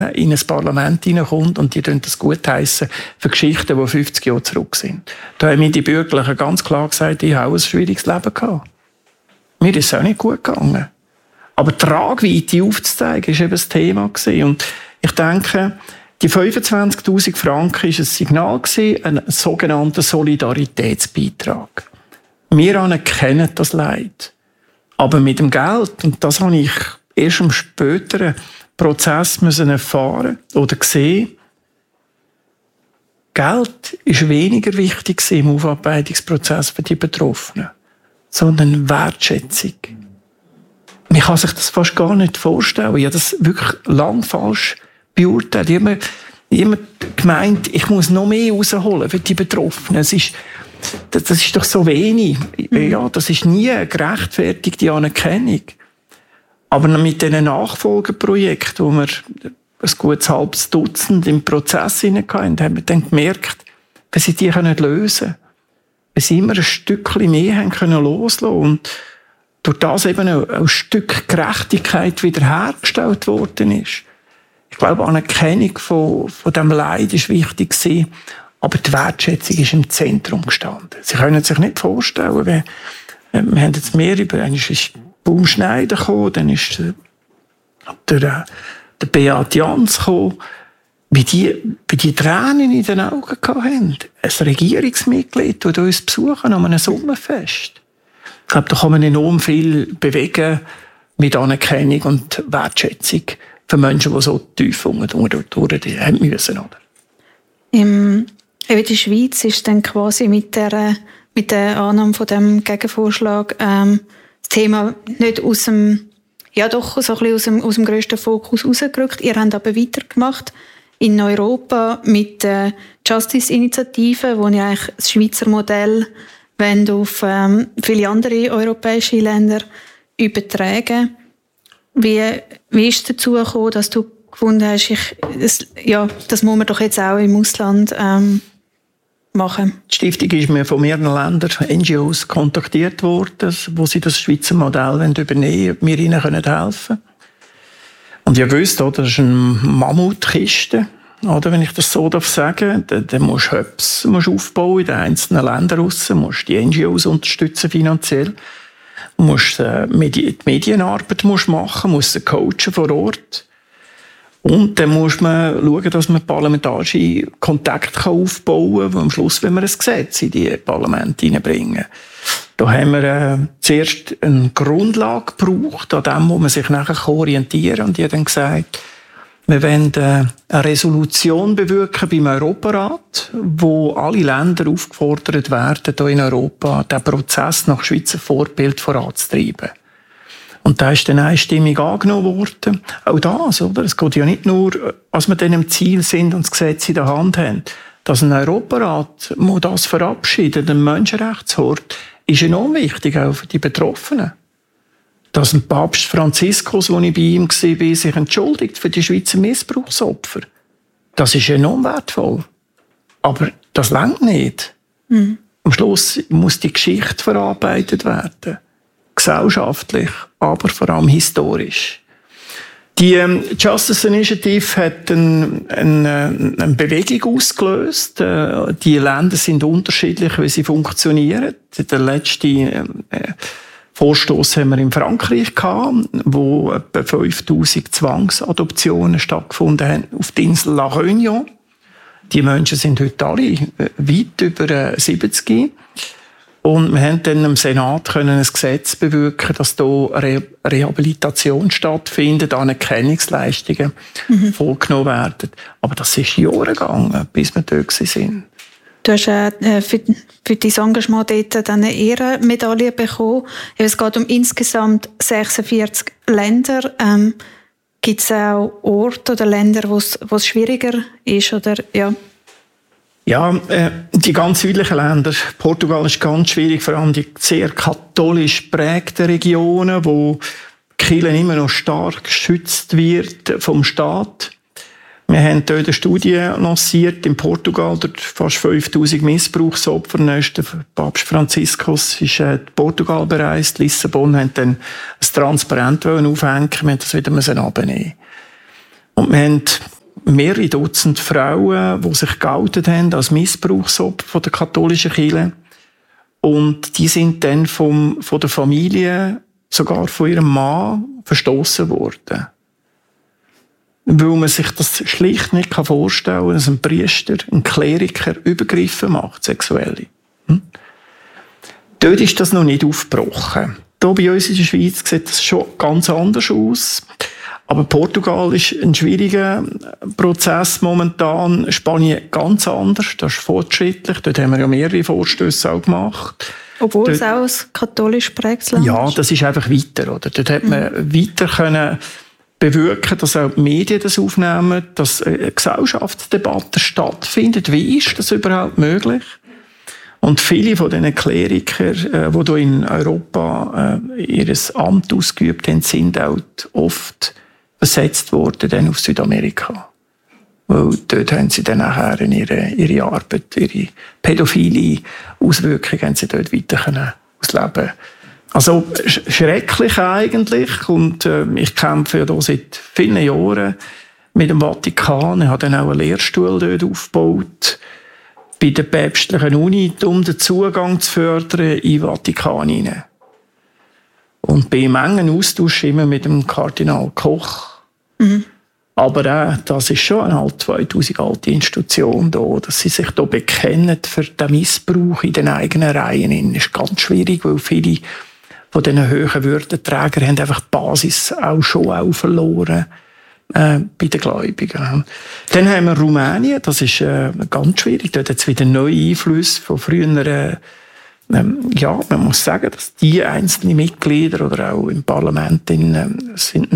in ein Parlament hineinkommt und die das gutheissen für Geschichten, die 50 Jahre zurück sind. Da haben mir die Bürgerlichen ganz klar gesagt, ich habe ein schwieriges Leben gehabt. Mir ist es auch nicht gut gegangen. Aber die Tragweite aufzuzeigen, war eben das Thema gewesen. Und ich denke, die 25'000 Franken war ein Signal gewesen, ein sogenannter Solidaritätsbeitrag. Wir anerkennen das Leid. Aber mit dem Geld, und das habe ich erst im späteren Prozess müssen erfahren oder sehen, Geld ist weniger wichtig im Aufarbeitungsprozess für die Betroffenen, sondern Wertschätzung. Man kann sich das fast gar nicht vorstellen. Ich habe das wirklich lang falsch beurteilt. Ich habe immer gemeint, ich muss noch mehr rausholen für die Betroffenen. Das ist doch so wenig. Ja, das ist nie eine gerechtfertigte Anerkennung. Aber mit diesen Nachfolgeprojekten, wo wir ein gutes halbes Dutzend im Prozess hatten, haben wir dann gemerkt, wenn sie die lösen können, wenn sie immer ein Stückchen mehr haben können loslassen und durch das eben ein Stück Gerechtigkeit wiederhergestellt worden ist. Ich glaube, Anerkennung von diesem Leid war wichtig gewesen, aber die Wertschätzung ist im Zentrum gestanden. Sie können sich nicht vorstellen, wir haben jetzt mehr über, einmal ist Baum Schneider gekommen, dann ist der Beat Jans gekommen, wie die Tränen in den Augen hatten. Ein Regierungsmitglied, das uns besuchen an einem Sommerfest. Ich glaube, da kann man enorm viel bewegen mit Anerkennung und Wertschätzung für Menschen, die so tief durch müssen. Oder? In der Schweiz ist dann quasi mit der Annahme von dem Gegenvorschlag das Thema nicht aus dem, ja doch so ein bisschen aus dem grössten Fokus rausgerückt. Ihr habt aber weitergemacht in Europa mit der Justice-Initiative, wo ihr eigentlich das Schweizer Modell auf viele andere europäische Länder übertragen. Wie ist es dazu gekommen, dass du gefunden hast, das muss man doch jetzt auch im Ausland machen? Die Stiftung ist mir von mehreren Ländern, NGOs, kontaktiert worden, wo sie das Schweizer Modell übernehmen wollen, wir ihnen helfen können. Und ihr wisst, das ist eine Mammutkiste. Oder, wenn ich das so sagen darf, dann musst du aufbauen in den einzelnen Ländern raus, musst die NGOs unterstützen finanziell, musst die Medienarbeit machen, musst sie coachen vor Ort. Und dann muss man schauen, dass man parlamentarische Kontakte aufbauen kann, am Schluss, wenn wir ein Gesetz in die Parlamente hineinbringen. Da haben wir zuerst eine Grundlage gebraucht, an dem, wo man sich nachher orientieren kann. Und die haben dann gesagt, wir wollen eine Resolution bewirken beim Europarat, wo alle Länder aufgefordert werden, hier in Europa den Prozess nach Schweizer Vorbild voranzutreiben. Und da ist dann einstimmig angenommen worden. Auch das, oder? Es geht ja nicht nur, als wir dann im Ziel sind und das Gesetz in der Hand haben. Dass ein Europarat das verabschiedet, ein Menschenrechtsort, ist enorm wichtig, auch für die Betroffenen. Dass ein Papst Franziskus, als ich bei ihm war, sich entschuldigt für die Schweizer Missbrauchsopfer. Das ist enorm wertvoll. Aber das reicht nicht. Mhm. Am Schluss muss die Geschichte verarbeitet werden. Gesellschaftlich, aber vor allem historisch. Die Justice Initiative hat eine Bewegung ausgelöst. Die Länder sind unterschiedlich, wie sie funktionieren. Der letzte Vorstoß haben wir in Frankreich gehabt, wo etwa 5000 Zwangsadoptionen stattgefunden haben auf der Insel La Réunion. Die Menschen sind heute alle weit über 70. Und wir haben dann im Senat ein Gesetz bewirken, dass hier Rehabilitation stattfindet, Anerkennungsleistungen vorgenommen werden. Aber das ist Jahre gegangen, bis wir dort waren. Du hast für dein Engagement dort eine Ehrenmedaille bekommen. Es geht um insgesamt 46 Länder. Gibt es auch Orte oder Länder, wo es schwieriger ist? Oder, ja? Ja, die ganz südlichen Länder. Portugal ist ganz schwierig, vor allem die sehr katholisch geprägten Regionen, wo die Kirche immer noch stark geschützt wird vom Staat. Wir haben dort eine Studie lanciert in Portugal, dort fast 5000 Missbrauchsopfer. Der Papst Franziskus ist in Portugal bereist. Lissabon haben dann ein Transparent aufhängen, wir haben das wieder runternehmen. Und wir haben mehrere Dutzend Frauen, die sich geoutet haben als Missbrauchsopfer von der katholischen Kirche. Und die sind dann von der Familie, sogar von ihrem Mann, verstoßen worden. Weil man sich das schlicht nicht vorstellen kann, dass ein Priester, ein Kleriker Übergriffe macht, sexuelle. Dort ist das noch nicht aufgebrochen. Hier bei uns in der Schweiz sieht das schon ganz anders aus. Aber Portugal ist ein schwieriger Prozess momentan. Spanien ganz anders, das ist fortschrittlich. Dort haben wir ja mehrere Vorstöße auch gemacht. Obwohl es auch ein katholisch prägtes Land ist? Ja, das ist einfach weiter. Oder? Dort hat man weiter können bewirken, dass auch die Medien das aufnehmen, dass eine Gesellschaftsdebatte stattfindet. Wie ist das überhaupt möglich? Und viele von diesen Klerikern, die hier in Europa ihr Amt ausgeübt haben, sind auch oft versetzt worden dann auf Südamerika. Weil dort haben sie dann nachher ihre Arbeit, ihre pädophile Auswirkungen haben sie dort weiter ausleben. Also schrecklich eigentlich. Und ich kämpfe ja hier seit vielen Jahren mit dem Vatikan. Ich habe dann auch einen Lehrstuhl dort aufgebaut bei der päpstlichen Uni, um den Zugang zu fördern in den Vatikan hinein. Und bin im engen Austausch immer mit dem Kardinal Koch. Aber das ist schon eine 2000 alte Institution da, dass sie sich da bekennen für den Missbrauch in den eigenen Reihen. Das ist ganz schwierig, weil viele von diesen hohen Würdenträgern haben einfach die Basis auch schon verloren bei den Gläubigen. Dann haben wir Rumänien, das ist ganz schwierig. Dort hat es wieder neue Einflüsse von früheren. Ja, man muss sagen, dass die einzelnen Mitglieder oder auch im Parlament sind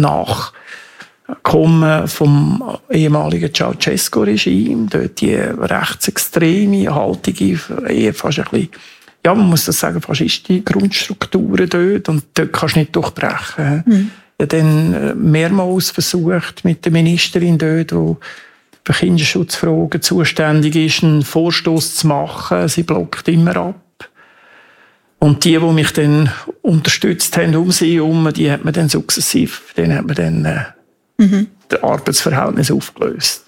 Nachkommen vom ehemaligen Ceausescu-Regime. Dort die rechtsextreme, haltige, eher fast ein bisschen, ja, man muss das sagen, faschistische Grundstrukturen dort. Und dort kannst du nicht durchbrechen. Ich habe dann mehrmals versucht, mit der Ministerin dort, die für Kinderschutzfragen zuständig ist, einen Vorstoß zu machen. Sie blockt immer ab. Und die mich dann unterstützt haben, die hat man dann sukzessiv, das Arbeitsverhältnis aufgelöst.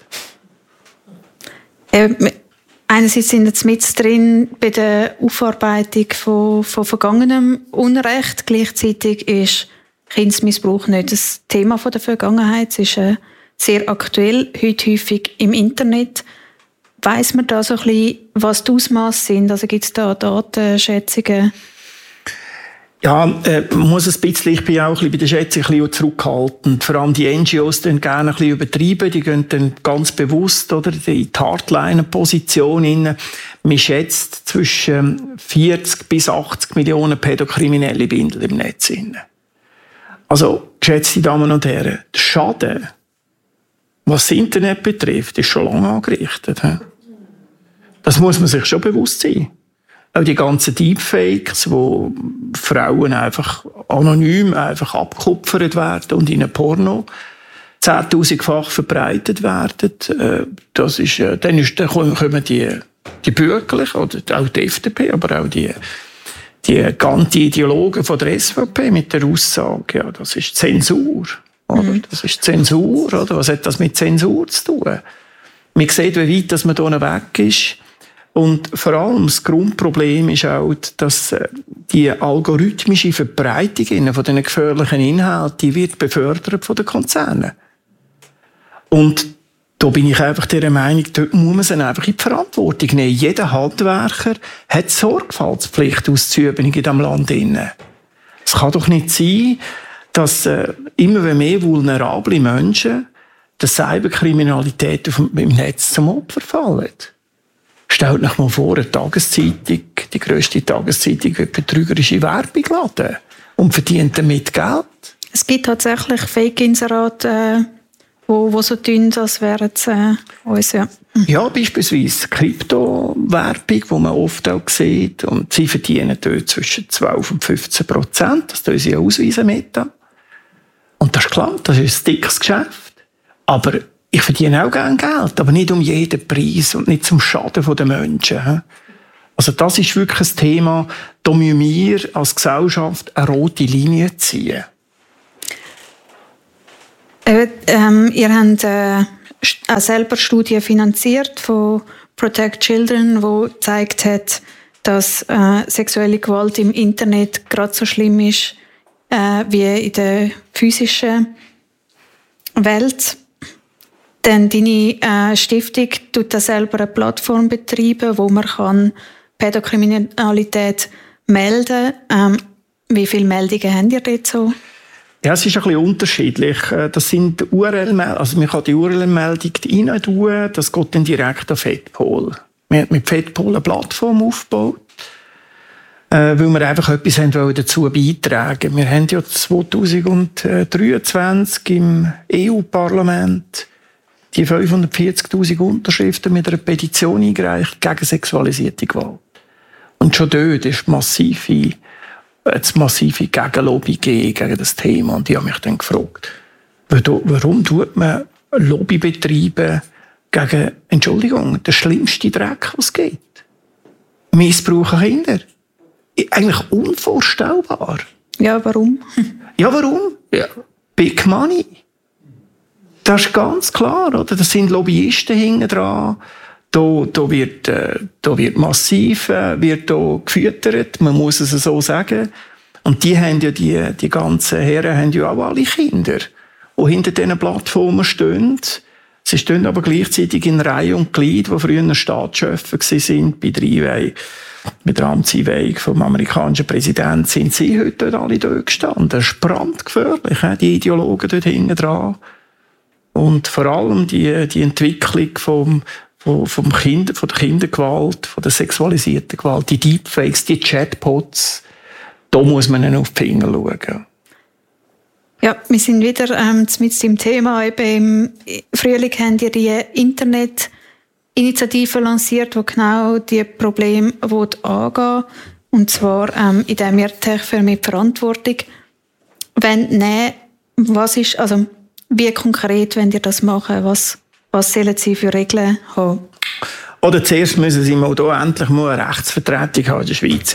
Einerseits sind jetzt mit drin bei der Aufarbeitung von vergangenem Unrecht. Gleichzeitig ist Kindesmissbrauch nicht das Thema der Vergangenheit. Es ist sehr aktuell, heute häufig im Internet. Weiss man da so ein bisschen, was die Ausmaße sind? Also gibt es da Datenschätzungen? Ja, man muss ein bisschen, ich bin auch ein bisschen bei der Schätzung ein bisschen zurückhaltend. Vor allem die NGOs dann gerne ein bisschen übertreiben, die gehen dann ganz bewusst oder, in die Hardliner-Position rein. Man schätzt zwischen 40 bis 80 Millionen pädokriminelle Bindel im Netz. Also, geschätzte Damen und Herren, der Schaden, was das Internet betrifft, ist schon lange angerichtet. Das muss man sich schon bewusst sein. Auch die ganzen Deepfakes, wo Frauen einfach anonym einfach abgekupfert werden und in einem Porno 10.000-fach verbreitet werden, dann kommen die Bürgerlichen, oder auch die FDP, aber auch die Ganti-Ideologen von der SVP mit der Aussage, ja, das ist Zensur. Oder? Das ist Zensur, oder? Was hat das mit Zensur zu tun? Man sieht, wie weit man hier weg ist. Und vor allem das Grundproblem ist auch, dass die algorithmische Verbreitung von diesen gefährlichen Inhalten, die wird befördert von den Konzernen. Und da bin ich einfach der Meinung, dort muss man sie einfach in die Verantwortung nehmen. Jeder Handwerker hat Sorgfaltspflicht auszuüben in diesem Land. Es kann doch nicht sein, dass immer mehr vulnerable Menschen der Cyberkriminalität im Netz zum Opfer fallen. Stellt euch mal vor, eine Tageszeitung, die grösste Tageszeitung, wird betrügerische Werbung laden und verdient damit Geld. Es gibt tatsächlich Fake-Inserate, wo so tun, als wären es uns, ja. Ja, beispielsweise Kryptowerbung, die man oft auch sieht. Und sie verdienen dort zwischen 12 und 15%. Das tun sie ausweisen mit. Und das ist klar, das ist ein dickes Geschäft. Aber ich verdiene auch gerne Geld, aber nicht um jeden Preis und nicht zum Schaden der Menschen. Also das ist wirklich ein Thema, da müssen wir als Gesellschaft eine rote Linie ziehen. Ihr habt auch selber Studien finanziert von Protect Children, die gezeigt hat, dass sexuelle Gewalt im Internet gerade so schlimm ist wie in der physischen Welt. Denn deine Stiftung tut da selber eine Plattform betreiben, wo man kann Pädokriminalität melden kann. Wie viele Meldungen habt ihr dort so? Ja, es ist ein bisschen unterschiedlich. Das sind URL-Meldungen, also man kann die URL-Meldung rein tun, das geht dann direkt an FedPol. Wir haben mit FedPol eine Plattform aufgebaut, weil wir einfach etwas dazu beitragen wollten. Wir haben ja 2023 im EU-Parlament die 540'000 Unterschriften mit einer Petition eingereicht gegen sexualisierte Gewalt. Und schon dort ist massive Gegenlobby gegen das Thema. Und ich habe mich dann gefragt, warum tut man Lobby betreiben gegen, Entschuldigung, der schlimmste Dreck, was es gibt? Missbrauch an Kinder. Eigentlich unvorstellbar. Ja, warum? Ja, warum? Ja, Big Money. Das ist ganz klar, oder? Das sind Lobbyisten hinten dran. Da wird massiv gefüttert, man muss es so sagen. Und die haben ja die ganzen Herren haben ja auch alle Kinder, die hinter diesen Plattformen stehen. Sie stehen aber gleichzeitig in Reihe und Glied, die früher Staatschefs waren, bei der Amtseinweihung vom amerikanischen Präsidenten sind sie heute dort alle dort gestanden. Das ist brandgefährlich, die Ideologen dort hinten dran. Und vor allem die Entwicklung von der Kindergewalt, von der sexualisierten Gewalt, die Deepfakes, die Chatbots, da muss man auf die Finger schauen. Ja, wir sind wieder mit dem Thema. Eben im Frühling haben ihr die Internetinitiative lanciert, die genau diese Probleme angehen will. Und zwar, indem ihr für mit Verantwortung nehmen. Wie konkret wollt ihr das machen? Was sollen Sie für Regeln haben? Oder zuerst müssen Sie mal hier endlich mal eine Rechtsvertretung haben in der Schweiz.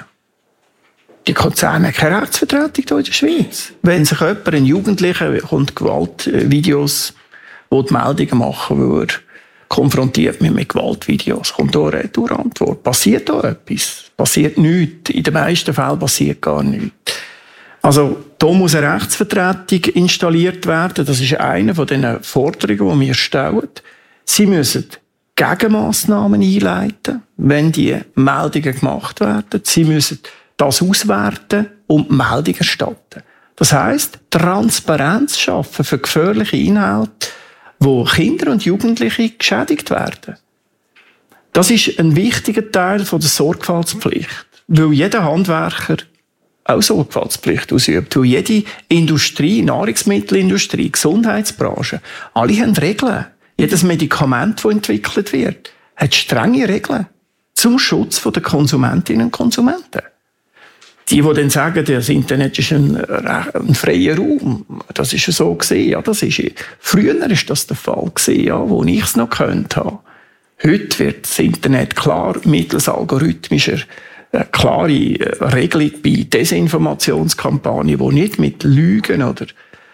Die Konzerne haben keine Rechtsvertretung hier in der Schweiz. Wenn sich jemand, ein Jugendlicher, kommt Gewaltvideos, die Meldungen machen, wo er konfrontiert mit Gewaltvideos, kommt da eine Antwort. Passiert da etwas? Passiert nichts. In den meisten Fällen passiert gar nichts. Also, da muss eine Rechtsvertretung installiert werden. Das ist eine von den Forderungen, die wir stellen. Sie müssen Gegenmassnahmen einleiten, wenn die Meldungen gemacht werden. Sie müssen das auswerten und Meldungen erstatten. Das heisst, Transparenz schaffen für gefährliche Inhalte, wo Kinder und Jugendliche geschädigt werden. Das ist ein wichtiger Teil der Sorgfaltspflicht, weil jeder Handwerker auch Sorgfaltspflicht ausübt. Weil jede Industrie, Nahrungsmittelindustrie, Gesundheitsbranche, alle haben Regeln. Jedes Medikament, das entwickelt wird, hat strenge Regeln zum Schutz der Konsumentinnen und Konsumenten. Die dann sagen, das Internet ist ein freier Raum, das ist so gesehen. Ja, früher war das der Fall gewesen, ja, wo ich es noch gekannt habe. Heute wird das Internet klar mittels algorithmischer klare Regelung bei Desinformationskampagnen, die nicht mit Lügen oder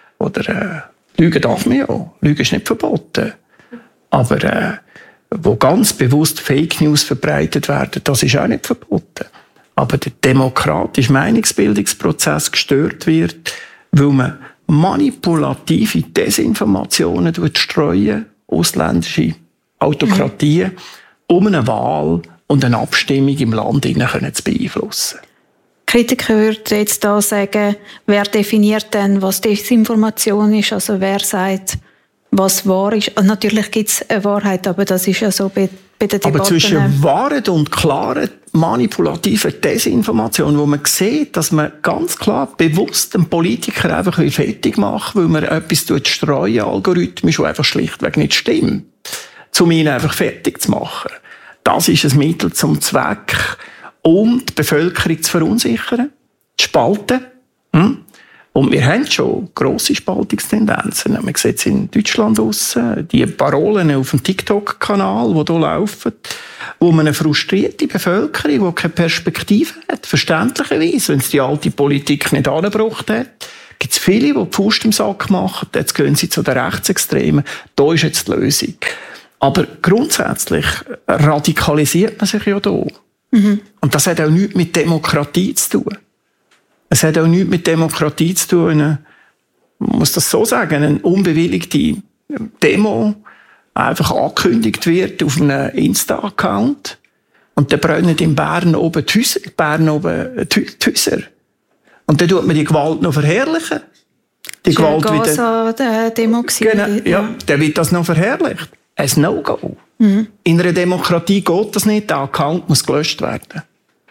Lügen darf man ja, Lügen ist nicht verboten, aber wo ganz bewusst Fake News verbreitet werden, das ist auch nicht verboten. Aber der demokratische Meinungsbildungsprozess gestört wird, weil man manipulative Desinformationen streuen, ausländische Autokratien, um eine Wahl und eine Abstimmung im Land zu beeinflussen. Kritiker würden jetzt da sagen, wer definiert denn, was Desinformation ist? Also wer sagt, was wahr ist? Also natürlich gibt es eine Wahrheit, aber das ist ja so bei den Debatten. Aber zwischen Wahrheit und klaren manipulativen Desinformation, wo man sieht, dass man ganz klar bewusst einen Politiker einfach fertig macht, weil man etwas streuen, algorithmisch, das einfach schlichtweg nicht stimmt, um ihn einfach fertig zu machen. Das ist ein Mittel zum Zweck, um die Bevölkerung zu verunsichern, zu spalten. Und wir haben schon grosse Spaltungstendenzen. Man sieht es in Deutschland draussen, die Parolen auf dem TikTok-Kanal, die hier laufen, wo man eine frustrierte Bevölkerung, die keine Perspektive hat, verständlicherweise, wenn es die alte Politik nicht angebracht hat, gibt es viele, die Faust im Sack machen, jetzt gehen sie zu den Rechtsextremen, da ist jetzt die Lösung. Aber grundsätzlich radikalisiert man sich ja da. Und das hat auch nichts mit Demokratie zu tun. Es hat auch nichts mit Demokratie zu tun, man muss das so sagen, eine unbewilligte Demo einfach angekündigt wird auf einem Insta-Account und dann brennen in Bern oben die Häuser. Und dann tut man die Gewalt noch verherrlichen. Die Gewalt wieder... Demo genau, ja, dann wird das noch verherrlicht. Ein No-Go. In einer Demokratie geht das nicht, der Account muss gelöscht werden.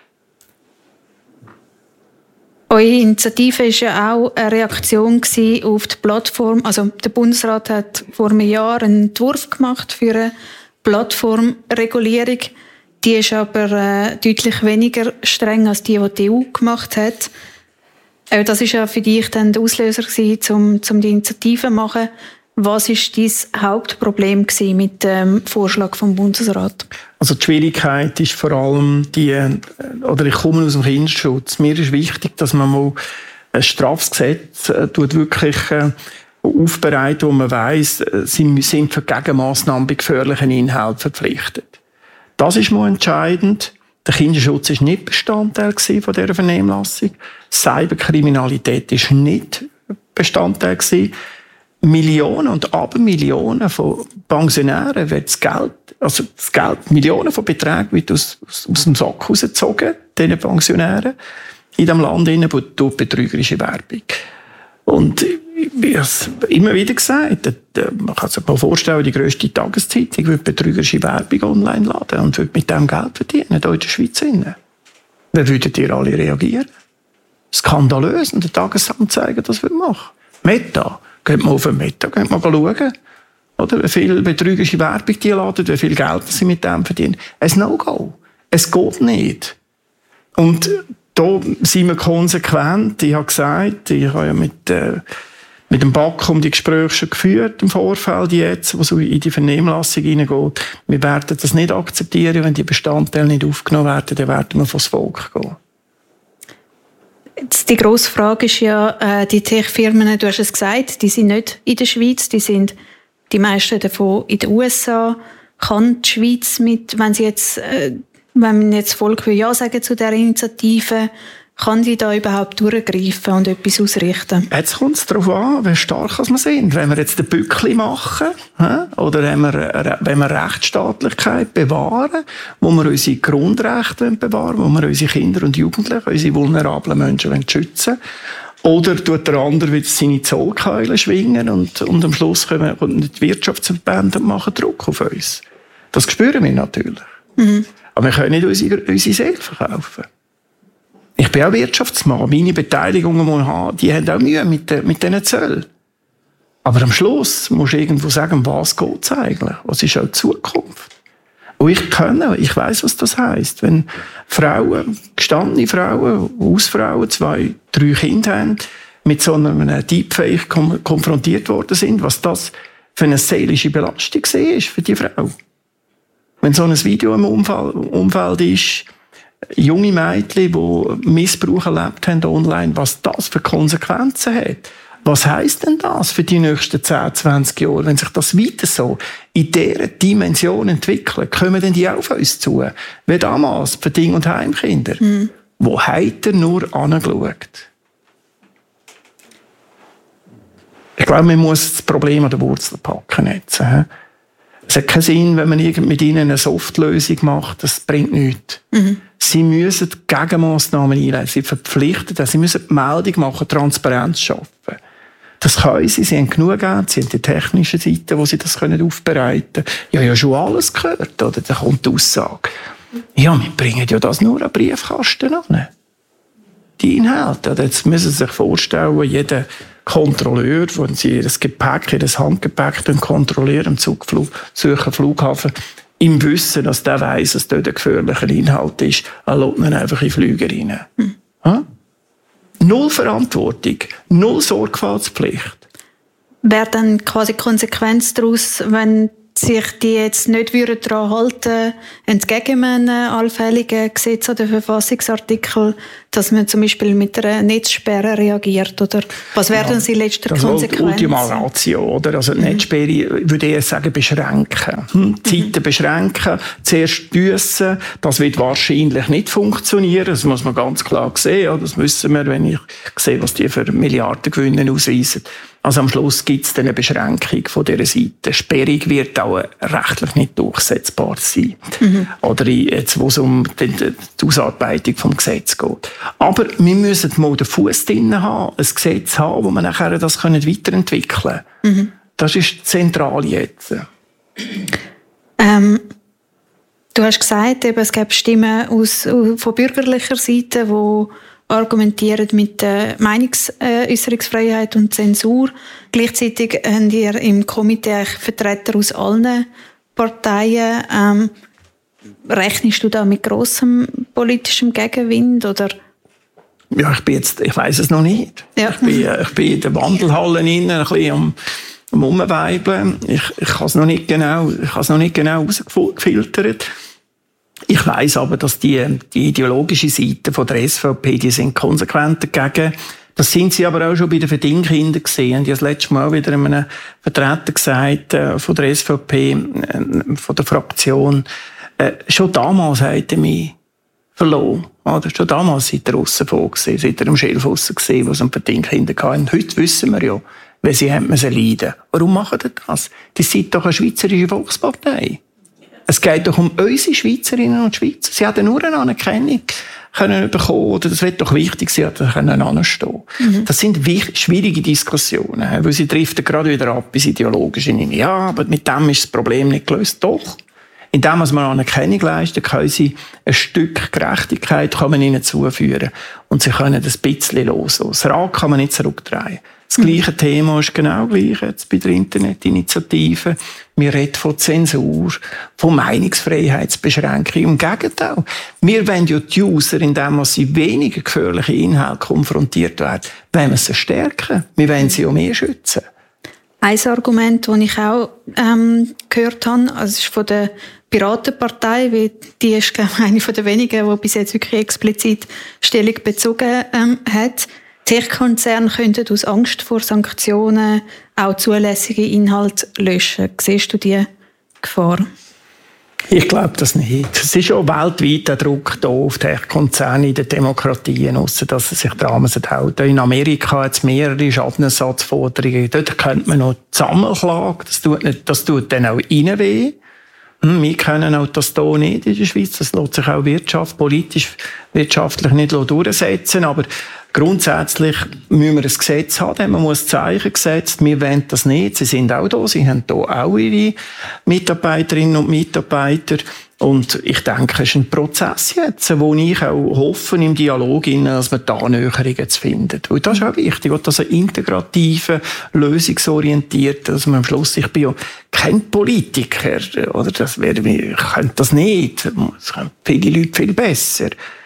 Eure Initiative war ja auch eine Reaktion auf die Plattform. Also der Bundesrat hat vor einem Jahr einen Entwurf gemacht für eine Plattformregulierung. Die ist aber deutlich weniger streng als die EU gemacht hat. Das war ja für dich dann der Auslöser gewesen, um die Initiative zu machen. Was war dein Hauptproblem mit dem Vorschlag vom Bundesrat? Also die Schwierigkeit ist vor allem ich komme aus dem Kinderschutz. Mir ist wichtig, dass man mal ein Strafgesetz wirklich aufbereitet, wo man weiss, sie sind für Gegenmaßnahmen bei gefährlichen Inhalten verpflichtet. Das ist mal entscheidend. Der Kinderschutz war nicht Bestandteil von dieser Vernehmlassung. Cyberkriminalität war nicht Bestandteil. Millionen und Abermillionen von Pensionären wird das Geld, Millionen von Beträgen wird aus dem Sack rausgezogen, diesen Pensionären, in diesem Land durch betrügerische Werbung. Und wie es immer wieder gesagt, man kann sich mal vorstellen, die grösste Tageszeitung würde betrügerische Werbung online laden und würde mit dem Geld verdienen, hier in der Schweiz. Wie würdet ihr alle reagieren? Skandalös, und der Tagesanzeiger das würde machen. Meta. Geht mal auf den Meta, geht mal schauen, oder? Wie viel betrügerische Werbung die laden, wie viel Geld sie mit dem verdienen. Ein No-Go. Es geht nicht. Und da sind wir konsequent. Ich habe gesagt, ich habe ja mit dem BAK die Gespräche schon geführt im Vorfeld jetzt, wo so in die Vernehmlassung hineingeht. Wir werden das nicht akzeptieren, wenn die Bestandteile nicht aufgenommen werden, dann werden wir vors Volk gehen. Die grosse Frage ist ja, die Tech-Firmen, du hast es gesagt, die sind nicht in der Schweiz, die sind die meisten davon in den USA. Kann die Schweiz wenn jetzt Volk Ja sagen zu dieser Initiative, kann die da überhaupt durchgreifen und etwas ausrichten? Jetzt kommt es darauf an, wie stark wir sind. Wenn wir jetzt den Bückli machen, oder wenn wir Rechtsstaatlichkeit bewahren, wo wir unsere Grundrechte bewahren, wo wir unsere Kinder und Jugendlichen, unsere vulnerablen Menschen schützen wollen, oder tut der andere wieder seine Zollkeule schwingen und am Schluss kommen die Wirtschaftsverbände und machen Druck auf uns. Das spüren wir natürlich. Aber wir können nicht unsere Seele verkaufen. Ich bin auch Wirtschaftsmann. Meine Beteiligungen, die ich habe, die haben auch Mühe mit diesen Zöllen. Aber am Schluss musst du irgendwo sagen, was geht es eigentlich? Was ist auch die Zukunft? Und ich weiss, was das heisst. Wenn Frauen, gestandene Frauen, Hausfrauen, 2, 3 Kinder haben, mit so einem Deepfake konfrontiert worden sind, was das für eine seelische Belastung ist für die Frau. Wenn so ein Video im Umfeld ist, junge Mädchen, die Missbrauch erlebt haben online, was das für Konsequenzen hat. Was heisst denn das für die nächsten 10, 20 Jahre? Wenn sich das weiter so in dieser Dimension entwickelt, kommen denn die auch auf uns zu? Wie damals für Ding- und Heimkinder. Wo hat er nur angeschaut? Ich glaube, man muss das Problem an der Wurzel packen jetzt. Es hat keinen Sinn, wenn man mit ihnen eine Softlösung macht. Das bringt nichts. Sie müssen Gegenmaßnahmen einleiten. Sie verpflichten, sie müssen die Meldung machen, Transparenz schaffen. Das können sie. Sie haben genug Geld. Sie haben die technische Seite, wo sie das aufbereiten können. Ich habe ja schon alles gehört. Oder? Da kommt die Aussage. Ja, wir bringen ja das nur an Briefkasten an. Die Inhalte. Jetzt müssen Sie sich vorstellen, jeder Kontrolleur, wenn Sie das Gepäck, das Handgepäck kontrollieren, im Zürcher Flughafen, im Wissen, dass der weiss, dass dort ein gefährlicher Inhalt ist, lässt man einfach in Flüge rein. Null Verantwortung, null Sorgfaltspflicht. Wäre dann quasi Konsequenz daraus, wenn sich die jetzt nicht daran halten, entgegen einem allfälligen Gesetz oder Verfassungsartikel, dass man zum Beispiel mit einer Netzsperre reagiert? Oder was wären die letzten Konsequenzen? Das ist Ultima Ratio, oder? Also die Netzsperre, würde ich sagen, beschränken. Zeiten beschränken, zuerst büssen. Das wird wahrscheinlich nicht funktionieren. Das muss man ganz klar sehen. Das wissen wir, wenn ich sehe, was die für Milliardengewinne ausweisen. Also am Schluss gibt es eine Beschränkung von dieser Seite. Sperrung wird auch rechtlich nicht durchsetzbar sein. Oder jetzt, wo es um die Ausarbeitung des Gesetzes geht. Aber wir müssen mal den Fuß drin haben, ein Gesetz haben, wo wir nachher das weiterentwickeln können. Das ist zentral jetzt. Du hast gesagt, eben, es gibt Stimmen von bürgerlicher Seite, die argumentieren mit der Meinungsäußerungsfreiheit und Zensur. Gleichzeitig habt ihr im Komitee Vertreter aus allen Parteien. Rechnest du da mit grossem politischem Gegenwind? Oder? Ja, ich weiss es noch nicht. Ja. Ich bin in der Wandelhalle ein bisschen am Umweibeln. Ich habe es noch nicht genau herausgefiltert. Ich weiss aber, dass die ideologische Seite von der SVP, die sind konsequent dagegen. Das sind sie aber auch schon bei den Verdingkindern gesehen. Ich habe das letzte Mal wieder einem Vertreter gesagt, von der SVP, von der Fraktion, schon damals hat er mich verloren. Oder? Schon damals seid ihr aussen vor gewesen, seid ihr am Schilf aussen gewesen, wo es um Verdingkinder hatten. Heute wissen wir ja, wie sie haben müssen leiden. Warum machen die das? Die sind doch eine Schweizerische Volkspartei. Es geht doch um unsere Schweizerinnen und Schweizer. Sie hätten nur eine Anerkennung können bekommen, oder das wird doch wichtig sein, dass sie anstehen können. Das sind schwierige Diskussionen, weil sie driften gerade wieder ab ins Ideologische. Ja, aber mit dem ist das Problem nicht gelöst. Doch. Indem man Anerkennung leistet, können sie ein Stück Gerechtigkeit kann man ihnen zuführen. Und sie können ein bisschen loslassen. Das Rad kann man nicht zurückdrehen. Das gleiche Thema ist genau gleich jetzt bei der Internetinitiative. Wir reden von Zensur, von Meinungsfreiheitsbeschränkung. Im Gegenteil. Wir wollen ja die User, indem sie weniger gefährliche Inhalte konfrontiert werden, wollen wir sie stärken. Wir wollen sie auch mehr schützen. Ein Argument, das ich auch gehört habe, also ist von der Piratenpartei, weil die ist, glaube ich, eine der wenigen, die bis jetzt wirklich explizit Stellung bezogen hat. Tech-Konzerne könnten aus Angst vor Sanktionen auch zulässige Inhalte löschen. Siehst du diese Gefahr? Ich glaube das nicht. Es ist auch weltweit der Druck da auf Tech-Konzerne in den Demokratien, ausser dass sie sich daran halten. In Amerika hat es mehrere Schadenersatzforderungen. Dort könnte man noch die Sammelklage, das tut dann auch ihnen weh. Wir können auch das hier nicht in der Schweiz. Das lässt sich auch wirtschaftlich nicht durchsetzen. Aber grundsätzlich müssen wir ein Gesetz haben. Man muss Zeichen gesetzt. Wir wollen das nicht. Sie sind auch da. Sie haben hier auch ihre Mitarbeiterinnen und Mitarbeiter. Und ich denke, es ist ein Prozess jetzt, wo ich auch hoffe, im Dialog, dass wir da Annäherungen zu finden. Weil das ist auch wichtig, dass ein integrativer, lösungsorientierter, dass man am Schluss, ich bin ja kein Politiker, oder ich könnte das nicht. Das können viele Leute viel besser.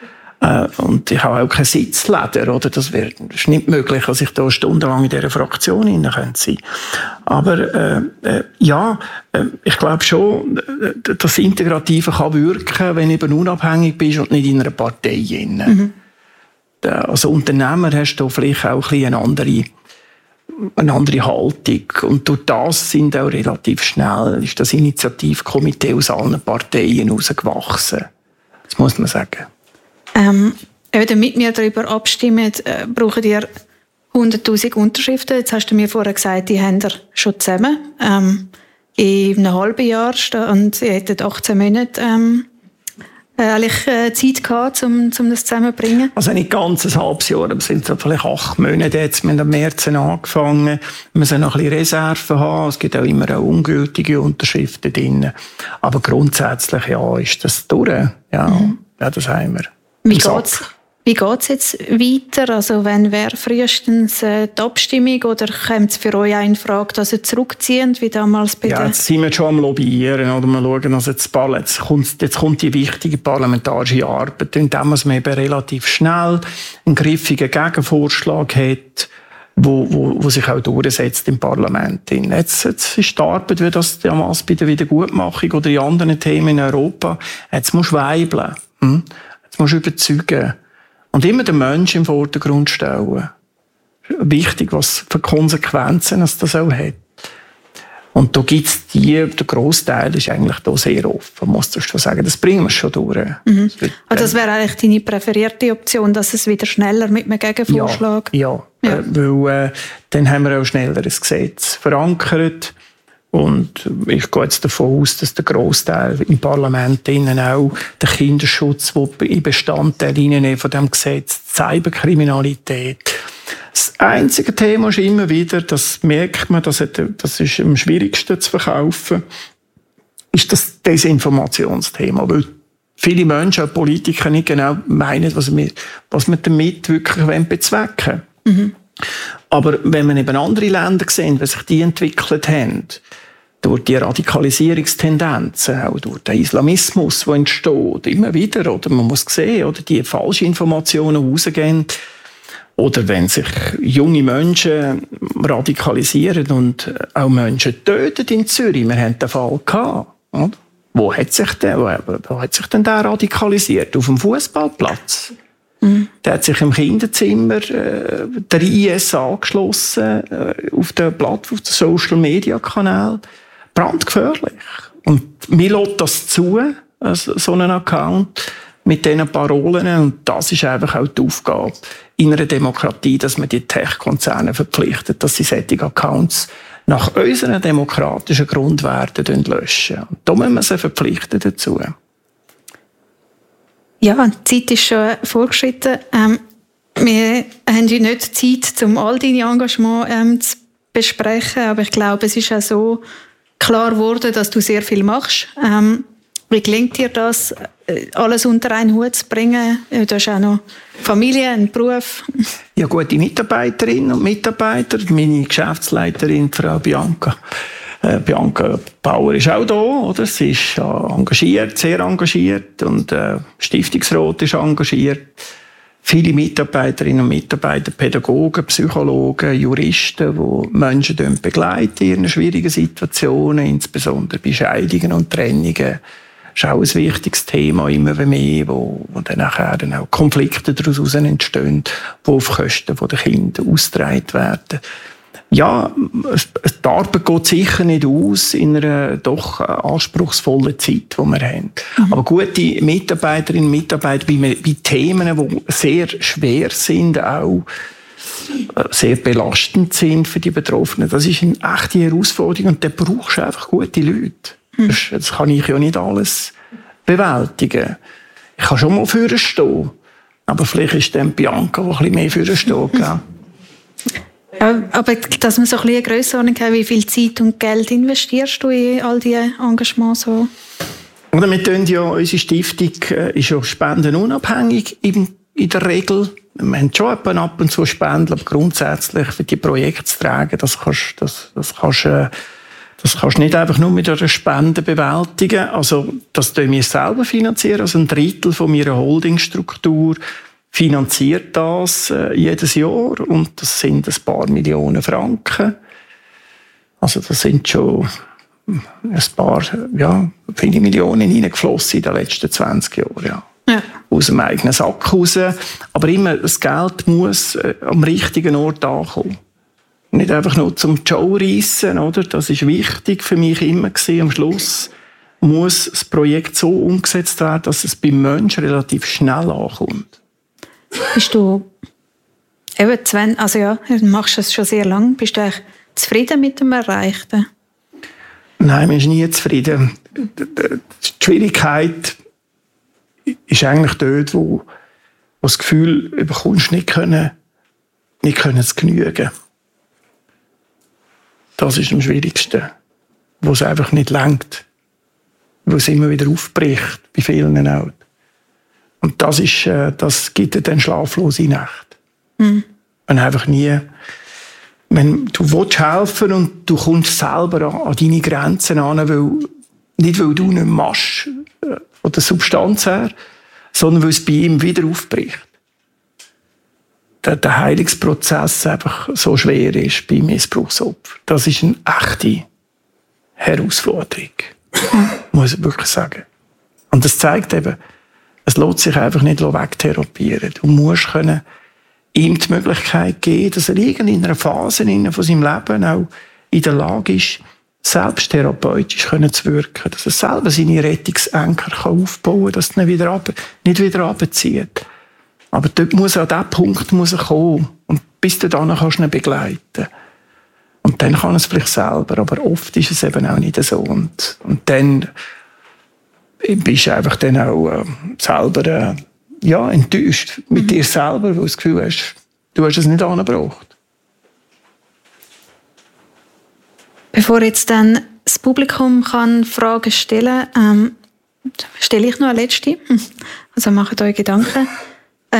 Und ich habe auch kein Sitzleder, oder? Das ist nicht möglich, dass ich da stundenlang in dieser Fraktion sein könnte. Aber ich glaube schon, dass das Integrative kann wirken, wenn du eben unabhängig bist und nicht in einer Partei drin. Als Unternehmer hast du vielleicht auch ein bisschen eine andere Haltung. Und durch das sind auch relativ schnell ist das Initiativkomitee aus allen Parteien herausgewachsen. Das muss man sagen. Damit wir darüber abstimmen, brauchen ihr 100'000 Unterschriften. Jetzt hast du mir vorher gesagt, die haben ihr schon zusammen. In einem halben Jahr und ihr hättet 18 Monate Zeit gehabt, um das zusammenzubringen. Also nicht ganz ein halbes Jahr, aber es sind vielleicht 8 Monate jetzt. Wir haben im März angefangen. Wir müssen noch ein bisschen Reserven haben. Es gibt auch immer auch ungültige Unterschriften drin. Aber grundsätzlich, ja, ist das durch. Ja, ja, das haben wir. Wie geht's jetzt weiter? Also, wenn wäre frühestens die Abstimmung oder kommt es für euch auch in Frage, dass ihr zurückziehen, wie damals bei jetzt sind wir schon am Lobbyieren, oder wir schauen, also jetzt kommt die wichtige parlamentarische Arbeit, indem man eben relativ schnell einen griffigen Gegenvorschlag hat, wo sich auch durchsetzt im Parlament. Jetzt ist die Arbeit, wie das damals bei der Wiedergutmachung oder in anderen Themen in Europa, jetzt musst du weibeln. Jetzt musst du überzeugen. Und immer den Menschen im Vordergrund stellen. Wichtig, was für Konsequenzen es das auch hat. Und da gibt's der Grossteil ist eigentlich da sehr offen, musst du schon sagen. Das bringen wir schon durch. Das wäre eigentlich deine präferierte Option, dass es wieder schneller mit einem Gegenvorschlag... Ja. Weil dann haben wir auch schneller ein Gesetz verankert. Und ich gehe jetzt davon aus, dass der Grossteil im Parlament innen auch den Kinderschutz, der in Bestandteil von diesem Gesetz, die Cyberkriminalität. Das einzige Thema ist immer wieder, das merkt man, das ist am schwierigsten zu verkaufen, ist das Desinformationsthema. Weil viele Menschen, auch Politiker, nicht genau meinen, was wir damit wirklich bezwecken wollen. Aber wenn man eben andere Länder sehen, wie sich die entwickelt haben, durch die Radikalisierungstendenzen, auch durch den Islamismus, der entsteht, immer wieder, oder man muss sehen, oder die falschen Informationen rausgehen, oder wenn sich junge Menschen radikalisieren und auch Menschen töten in Zürich. Wir hatten den Fall gehabt. Oder? Wo hat sich denn der radikalisiert? Auf dem Fußballplatz. Der hat sich im Kinderzimmer der IS angeschlossen, auf den Social Media Kanal. Brandgefährlich. Und mir lässt das zu, so einen Account mit diesen Parolen. Und das ist einfach auch die Aufgabe in einer Demokratie, dass man die Tech-Konzerne verpflichtet, dass sie solche Accounts nach unseren demokratischen Grundwerten löschen. Und da müssen wir sie verpflichten dazu. Ja, die Zeit ist schon vorgeschritten. Wir haben ja nicht Zeit, um all deine Engagements zu besprechen, aber ich glaube, es ist auch so klar geworden, dass du sehr viel machst. Wie gelingt dir das, alles unter einen Hut zu bringen? Du hast auch noch Familie, einen Beruf. Ja, gute Mitarbeiterinnen und Mitarbeiter. Meine Geschäftsleiterin, Frau Bianca. Bianca Bauer ist auch da, oder? Sie ist engagiert, sehr engagiert. Und Stiftungsrat ist engagiert. Viele Mitarbeiterinnen und Mitarbeiter, Pädagogen, Psychologen, Juristen, die Menschen begleiten in ihren schwierigen Situationen, insbesondere bei Scheidungen und Trennungen. Das ist auch ein wichtiges Thema, immer mehr, wo dann nachher auch Konflikte daraus entstehen, die auf Kosten der Kinder ausgetragen werden. Ja, die Arbeit geht sicher nicht aus in einer doch anspruchsvollen Zeit, die wir haben. Aber gute Mitarbeiterinnen und Mitarbeiter bei Themen, die sehr schwer sind, auch sehr belastend sind für die Betroffenen, das ist eine echte Herausforderung und da brauchst du einfach gute Leute. Das kann ich ja nicht alles bewältigen. Ich kann schon mal vorne stehen, aber vielleicht ist dann Bianca, die ein bisschen mehr vorne steht. Ja, aber dass man so ein bisschen eine Grössenordnung hat, wie viel Zeit und Geld investierst du in all diese Engagements? So? Oder wir tun ja, unsere Stiftung ist ja spendenunabhängig in der Regel. Wir haben schon ab und zu Spenden, aber grundsätzlich für die Projekte zu tragen, das kannst du nicht einfach nur mit einer Spende bewältigen. Also, das tun wir selber finanzieren. Also ein Drittel von meiner Holdingstruktur finanziert das jedes Jahr. Und das sind ein paar Millionen Franken. Also, das sind schon ein paar, viele Millionen reingeflossen in den letzten 20 Jahren, ja. Aus dem eigenen Sack raus. Aber immer, das Geld muss am richtigen Ort ankommen. Nicht einfach nur zum Show reissen, oder? Das ist wichtig für mich immer gewesen. Am Schluss muss das Projekt so umgesetzt werden, dass es beim Menschen relativ schnell ankommt. Bist du eben du machst es schon sehr lange. Bist du eigentlich zufrieden mit dem Erreichten? Nein, man ist nie zufrieden. Die Schwierigkeit ist eigentlich dort, wo das Gefühl bekommst, nicht können zu genügen. Das ist am schwierigsten. Wo es einfach nicht reicht. Wo es immer wieder aufbricht, bei vielen auch. Und das gibt dir dann schlaflose Nacht. Und einfach nie, wenn du willst helfen und du kommst selber an deine Grenzen an, nicht weil du nicht machst, von der Substanz her, sondern weil es bei ihm wieder aufbricht. der Heilungsprozess einfach so schwer ist bei Missbrauchsopfern. Das ist eine echte Herausforderung, muss ich wirklich sagen. Und das zeigt eben, es lässt sich einfach nicht wegtherapieren. Du musst ihm die Möglichkeit geben, dass er in einer Phase von seinem Leben auch in der Lage ist, selbst therapeutisch zu wirken. Dass er selber seine Rettungsanker aufbauen kann, dass er nicht wieder runterzieht. Aber dort muss er an diesen Punkt kommen. Und bis du dann kannst du ihn begleiten. Und dann kann er es vielleicht selber. Aber oft ist es eben auch nicht so. Und dann bist du einfach dann auch selber enttäuscht mit dir selber, weil du das Gefühl hast, du hast es nicht angebracht. Bevor jetzt dann das Publikum kann Fragen stellen kann, stelle ich noch eine letzte. Also macht euch Gedanken. Wir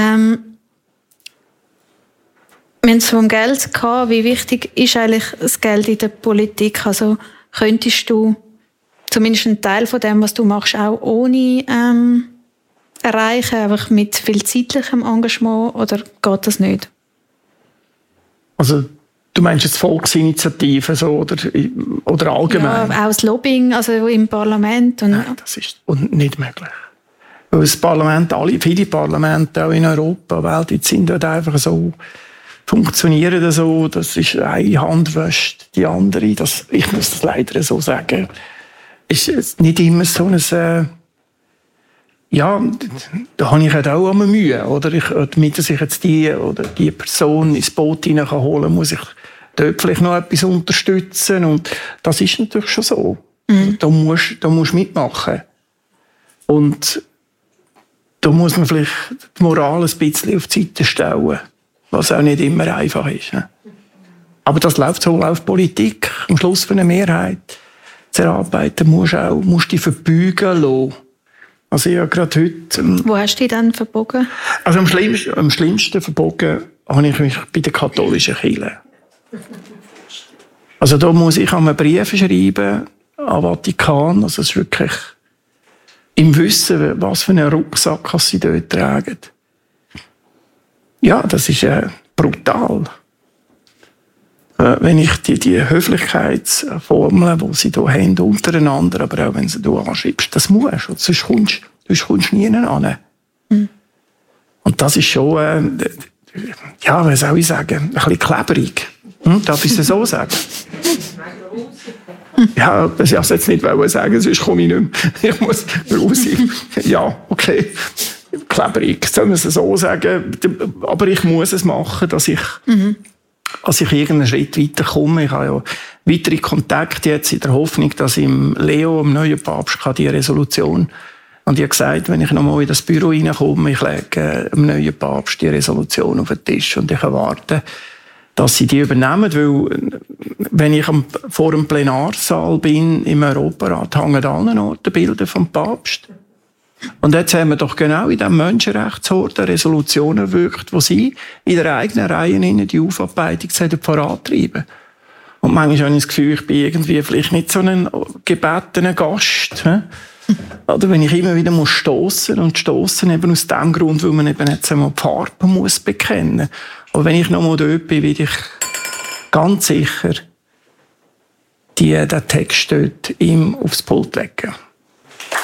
haben es vom Geld gehabt. Wie wichtig ist eigentlich das Geld in der Politik? Also könntest du zumindest einen Teil von dem, was du machst, auch ohne erreichen, einfach mit viel zeitlichem Engagement, oder geht das nicht? Also du meinst jetzt Volksinitiativen so, oder allgemein? Ja, auch das Lobbying, also im Parlament. Nein, das ist nicht möglich. Weil das Parlament, viele Parlamente auch in Europa, weltweit sind dort einfach so, funktionieren so, das ist eine Hand wäscht die andere. Ich muss das leider so sagen. Ist nicht immer so ein da habe ich halt auch immer Mühe, oder? Damit ich jetzt die Person ins Boot holen kann, muss ich dort vielleicht noch etwas unterstützen. Und das ist natürlich schon so. Mhm. Da musst du mitmachen. Und da muss man vielleicht die Moral ein bisschen auf die Seite stellen, was auch nicht immer einfach ist. Aber das läuft Politik. Am Schluss für eine Mehrheit zu erarbeiten, musst du dich verbeugen lassen. Also ich habe gerade heute... Wo hast du dich dann verbogen? Also am schlimmsten verbogen habe ich mich bei der katholischen Kirche. Also da muss ich einen Brief schreiben an Vatikan. Also es ist wirklich im Wissen, was für einen Rucksack sie dort tragen. Ja, das ist brutal. Wenn ich die Höflichkeitsformeln, die sie hier haben, untereinander, aber auch wenn sie hier anschreibst, das musst du, sonst kommst du nie an. Mhm. Und das ist schon, was soll ich sagen, ein bisschen klebrig. Darf ich es so sagen? Ja, das ich jetzt nicht sagen, sonst komme ich nicht mehr. Ich muss raus. Ja, okay. Klebrig, soll man es so sagen. Aber ich muss es machen, dass ich irgendeinen Schritt weiterkomme. Ich habe ja weitere Kontakte jetzt in der Hoffnung, dass im Leo, im neuen Papst, die Resolution, und ich habe gesagt, wenn ich nochmal in das Büro reinkomme, ich lege dem neuen Papst die Resolution auf den Tisch und ich erwarte, dass sie die übernehmen, weil wenn ich vor dem Plenarsaal bin im Europarat, hängen an allen Orten Bilder vom Papst. Und jetzt haben wir doch genau in diesem Menschenrechtsort eine Resolution erwirkt, wo sie in der eigenen Reihe die Aufarbeitung vorantreiben. Und manchmal habe ich das Gefühl, ich bin irgendwie vielleicht nicht so ein gebetener Gast. Oder wenn ich immer wieder stossen eben aus dem Grund, weil man eben jetzt einmal die Farbe muss bekennen. Aber wenn ich noch mal dort bin, will ich ganz sicher den Text dort ihm aufs Pult legen.